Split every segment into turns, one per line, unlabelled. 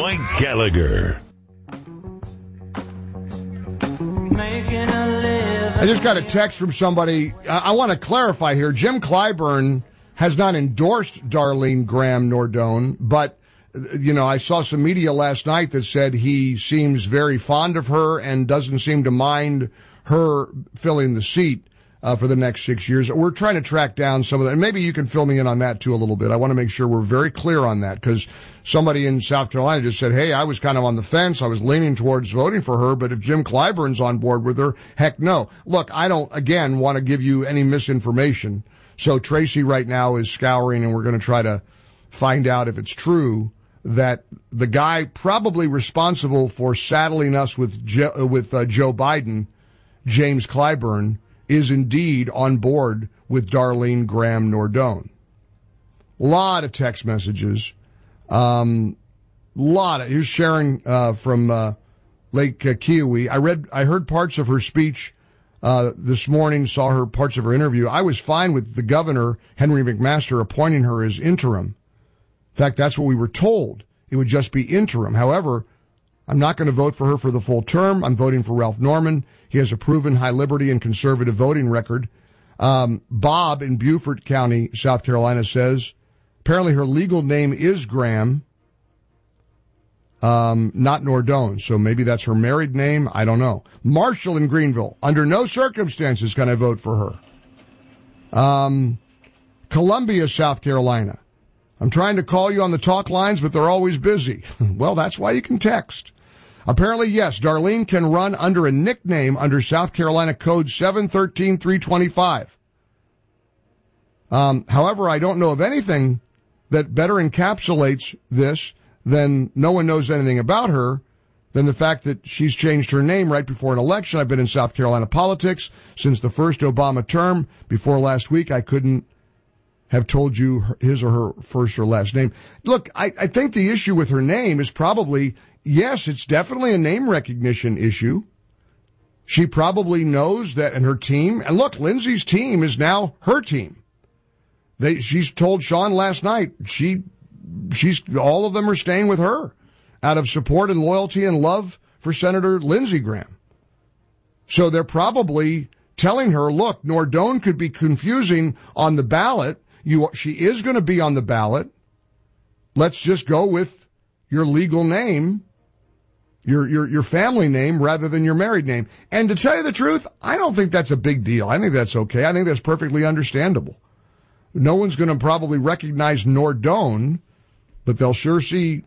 Mike Gallagher.
I just got a text from somebody. I want to clarify here. Jim Clyburn has not endorsed Darlene Graham Nordone, but, I saw some media last night that said he seems very fond of her and doesn't seem to mind her filling the seat for the next 6 years. We're trying to track down some of that. And maybe you can fill me in on that, too, a little bit. I want to make sure we're very clear on that, because somebody in South Carolina just said, hey, I was kind of on the fence. I was leaning towards voting for her, but if Jim Clyburn's on board with her, heck no. Look, I don't, again, want to give you any misinformation. So Tracy right now is scouring, and we're going to try to find out if it's true that the guy probably responsible for saddling us with Joe Biden, James Clyburn, is indeed on board with Darlene Graham Nordone. Lot of text messages. Here's sharing from Lake Kiowee. I heard parts of her speech this morning, saw her parts of her interview. I was fine with the governor, Henry McMaster, appointing her as interim. In fact, that's what we were told. It would just be interim. However, I'm not going to vote for her for the full term. I'm voting for Ralph Norman. He has a proven high liberty and conservative voting record. Bob in Beaufort County, South Carolina, says apparently her legal name is Graham, not Nordone. So maybe that's her married name. I don't know. Marshall in Greenville. Under no circumstances can I vote for her. Columbia, South Carolina. I'm trying to call you on the talk lines, but they're always busy. Well, that's why you can text. Apparently, yes, Darlene can run under a nickname under South Carolina Code 713-325. However, I don't know of anything that better encapsulates this than no one knows anything about her than the fact that she's changed her name right before an election. I've been in South Carolina politics since the first Obama term. Before last week, I couldn't have told you his or her first or last name. Look, I think the issue with her name is probably, yes, it's definitely a name recognition issue. She probably knows that, and her team, and look, Lindsay's team is now her team. She's told Sean last night, all of them are staying with her out of support and loyalty and love for Senator Lindsey Graham. So they're probably telling her, look, Nordone could be confusing on the ballot. She is going to be on the ballot. Let's just go with your legal name, your family name, rather than your married name. And to tell you the truth, I don't think that's a big deal. I think that's okay. I think that's perfectly understandable. No one's going to probably recognize Nordone, but they'll sure see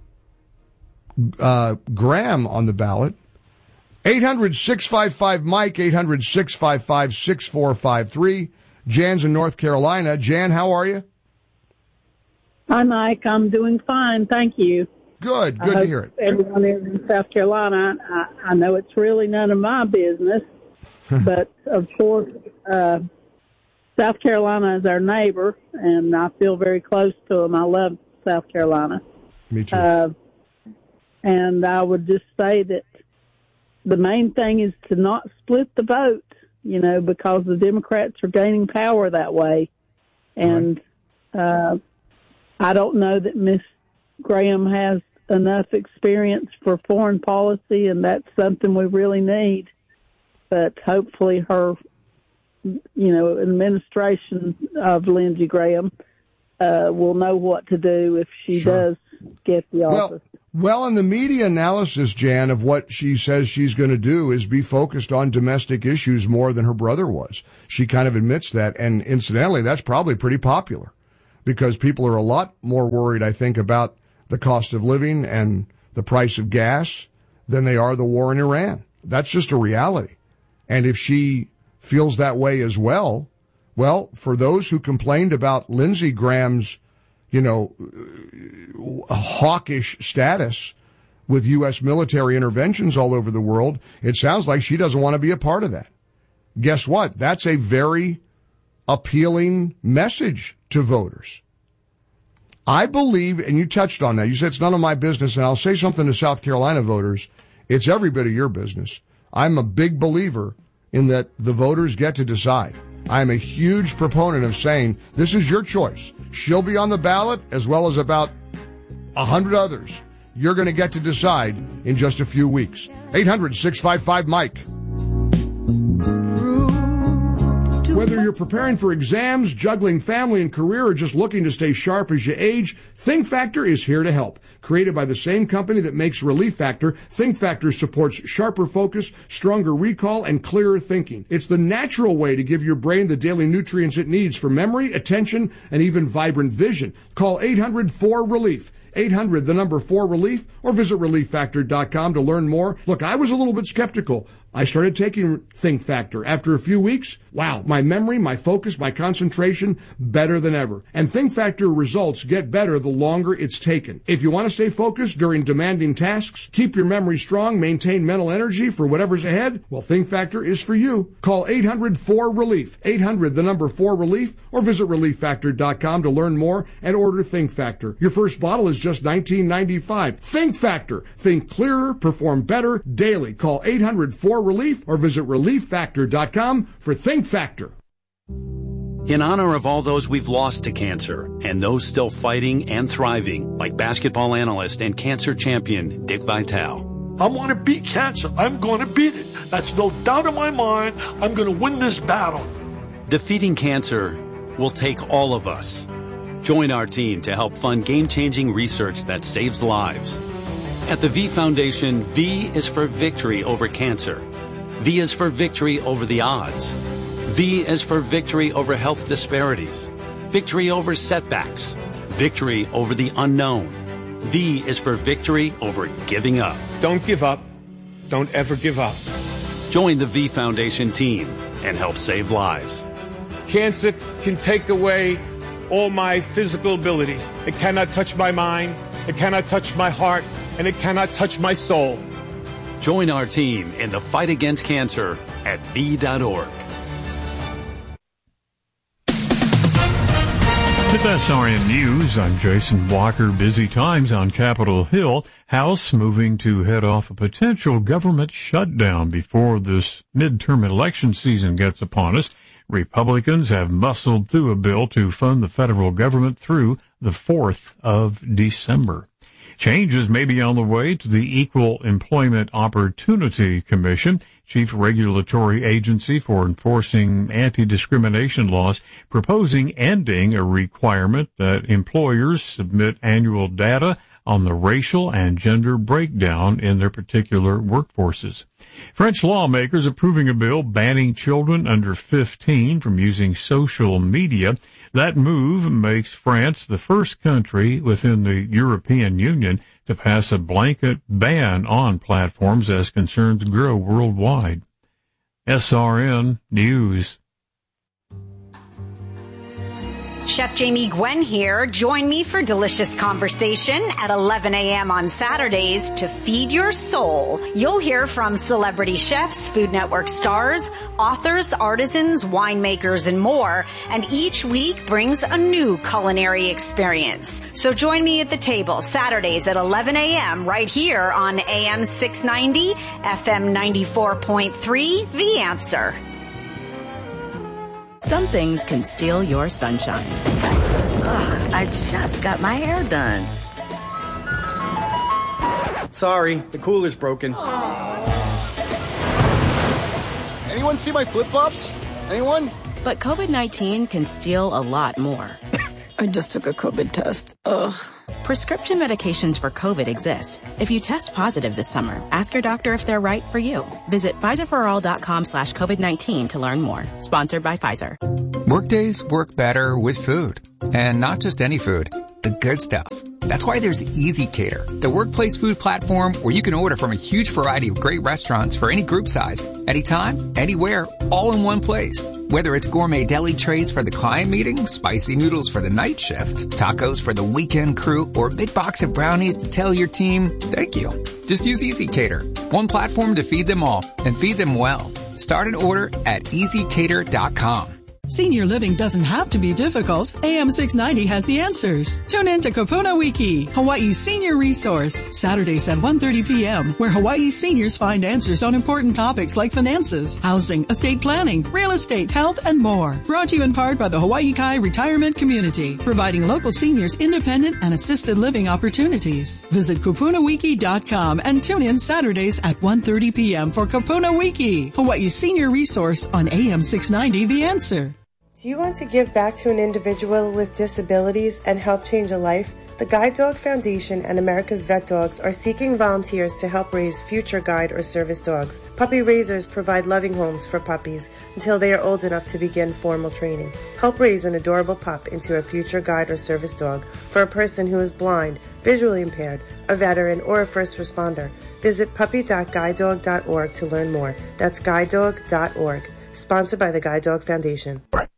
Graham on the ballot. 800-655-MIKE, 800-655-6453. Jan's in North Carolina. Jan, how are you?
Hi, Mike. I'm doing fine. Thank you.
Good to hear it.
Everyone is in South Carolina. I know it's really none of my business, but of course, South Carolina is our neighbor, and I feel very close to them. I love South Carolina.
Me too.
And I would just say that the main thing is to not split the vote, because the Democrats are gaining power that way. And I don't know that Miss Graham has enough experience for foreign policy, and that's something we really need. But hopefully her, administration of Lindsey Graham will know what to do if she does get the office.
Well, in the media analysis, Jan, of what she says she's going to do is be focused on domestic issues more than her brother was. She kind of admits that, and incidentally, that's probably pretty popular because people are a lot more worried, I think, about the cost of living and the price of gas than they are the war in Iran. That's just a reality. And if she feels that way as well, for those who complained about Lindsey Graham's hawkish status with U.S. military interventions all over the world, it sounds like she doesn't want to be a part of that. Guess what? That's a very appealing message to voters. I believe, and you touched on that, you said it's none of my business, and I'll say something to South Carolina voters, it's every bit of your business. I'm a big believer in that the voters get to decide. I'm a huge proponent of saying, this is your choice. She'll be on the ballot as well as about 100 others. you're going to get to decide in just a few weeks. 800-655-MIKE. Whether you're preparing for exams, juggling family and career, or just looking to stay sharp as you age, Think Factor is here to help. Created by the same company that makes Relief Factor, Think Factor supports sharper focus, stronger recall, and clearer thinking. It's the natural way to give your brain the daily nutrients it needs for memory, attention, and even vibrant vision. Call 800-4RELIEF. 800-4RELIEF, or visit ReliefFactor.com to learn more. Look, I was a little bit skeptical. I started taking Think Factor. After a few weeks, wow, my memory, my focus, my concentration, better than ever. And Think Factor results get better the longer it's taken. If you want to stay focused during demanding tasks, keep your memory strong, maintain mental energy for whatever's ahead, well, Think Factor is for you. Call 800-4RELIEF, 800-4RELIEF, or visit ReliefFactor.com to learn more and order Think Factor. Your first bottle is just $19.95. Think Factor. Think clearer, perform better daily. Call 800-4RELIEF or visit ReliefFactor.com for Think Factor.
In honor of all those we've lost to cancer and those still fighting and thriving, like basketball analyst and cancer champion Dick Vitale.
I want to beat cancer. I'm going to beat it. That's no doubt in my mind. I'm going to win this battle. Defeating cancer will take all of us. Join our team to help fund game-changing research that saves lives. At the V Foundation, V is for victory over cancer. V is for victory over the odds. V is for victory over health disparities, victory over setbacks, victory over the unknown. V is for victory over giving up.
Don't give up. Don't ever give up.
Join the V Foundation team and help save lives.
Cancer can take away all my physical abilities. It cannot touch my mind. It cannot touch my heart. And it cannot touch my soul.
Join our team in the fight against cancer at V.org.
With SRN News, I'm Jason Walker. Busy times on Capitol Hill. House moving to head off a potential government shutdown before this midterm election season gets upon us. Republicans have muscled through a bill to fund the federal government through the 4th of December. Changes may be on the way to the Equal Employment Opportunity Commission, chief regulatory agency for enforcing anti-discrimination laws, proposing ending a requirement that employers submit annual data on the racial and gender breakdown in their particular workforces. French lawmakers approving a bill banning children under 15 from using social media. That move makes France the first country within the European Union to pass a blanket ban on platforms as concerns grow worldwide. SRN News.
Chef Jamie Gwen here. Join me for delicious conversation at 11 a.m. on Saturdays to feed your soul. You'll hear from celebrity chefs, Food Network stars, authors, artisans, winemakers, and more. And each week brings a new culinary experience. So join me at the table Saturdays at 11 a.m. right here on AM 690, FM 94.3, The Answer.
Some things can steal your sunshine.
Ugh, I just got my hair done.
Sorry, the cooler's broken. Anyone see my flip-flops? Anyone?
But COVID-19 can steal a lot more.
I just took a COVID test. Ugh.
Prescription medications for COVID exist. If you test positive this summer, ask your doctor if they're right for you. Visit PfizerForAll.com/COVID-19 to learn more. Sponsored by Pfizer.
Workdays work better with food. And not just any food. The good stuff. That's why there's EasyCater, the workplace food platform where you can order from a huge variety of great restaurants for any group size, anytime, anywhere, all in one place. Whether it's gourmet deli trays for the client meeting, spicy noodles for the night shift, tacos for the weekend crew, or a big box of brownies to tell your team, thank you. Just use EasyCater, one platform to feed them all and feed them well. Start an order at EasyCater.com.
Senior living doesn't have to be difficult. AM 690 has the answers. Tune in to Kapuna Wiki, Hawaii's senior resource, Saturdays at 1:30 p.m., where Hawaii seniors find answers on important topics like finances, housing, estate planning, real estate, health, and more. Brought to you in part by the Hawaii Kai Retirement Community, providing local seniors independent and assisted living opportunities. Visit kapunawiki.com and tune in Saturdays at 1:30 p.m. for Kapuna Wiki, Hawaii's senior resource on AM 690 The Answer.
Do you want to give back to an individual with disabilities and help change a life? The Guide Dog Foundation and America's Vet Dogs are seeking volunteers to help raise future guide or service dogs. Puppy raisers provide loving homes for puppies until they are old enough to begin formal training. Help raise an adorable pup into a future guide or service dog for a person who is blind, visually impaired, a veteran, or a first responder. Visit puppy.guidedog.org to learn more. That's guidedog.org. Sponsored by the Guide Dog Foundation.